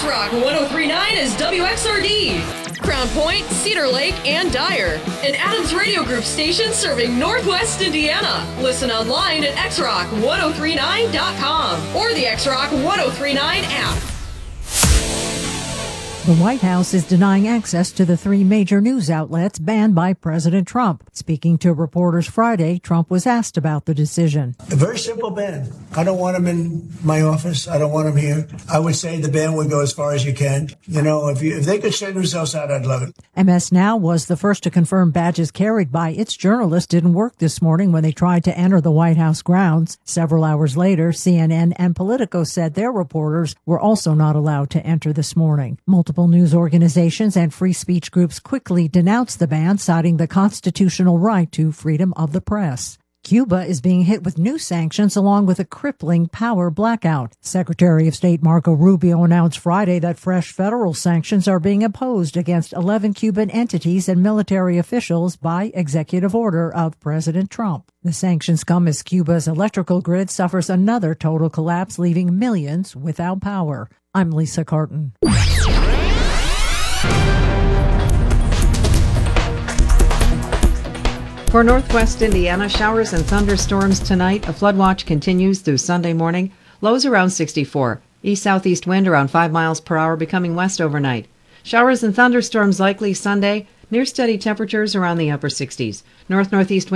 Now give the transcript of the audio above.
X-Rock 103.9 is WXRD. Crown Point, Cedar Lake, and Dyer. An Adams Radio Group station serving Northwest Indiana. Listen online at xrock1039.com or the X-Rock 1039 app. The White House is denying access to the three major news outlets banned by President Trump. Speaking to reporters Friday, Trump was asked about the decision. A very simple ban. I don't want them in my office. I don't want them here. I would say the ban would go as far as you can. You know, if they could send themselves out, I'd love it. MS Now was the first to confirm badges carried by its journalists didn't work this morning when they tried to enter the White House grounds. Several hours later, CNN and Politico said their reporters were also not allowed to enter this morning. Multiple news organizations and free speech groups quickly denounced the ban, citing the constitutional right to freedom of the press. Cuba is being hit with new sanctions along with a crippling power blackout. Secretary of State Marco Rubio announced Friday that fresh federal sanctions are being imposed against 11 Cuban entities and military officials by executive order of President Trump. The sanctions come as Cuba's electrical grid suffers another total collapse, leaving millions without power. I'm Lisa Carton. For Northwest Indiana, showers and thunderstorms tonight. A flood watch continues through Sunday morning. Lows around 64. East-southeast wind around 5 miles per hour, becoming west overnight. Showers and thunderstorms likely Sunday. Near steady temperatures around the upper 60s. North-northeast wind